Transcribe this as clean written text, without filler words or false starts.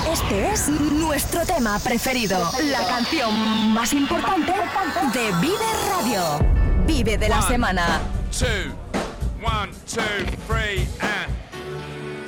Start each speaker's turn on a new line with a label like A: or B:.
A: Este es nuestro tema preferido, la canción más importante de Vive Radio. Vive de la semana.
B: 1, 2, 3,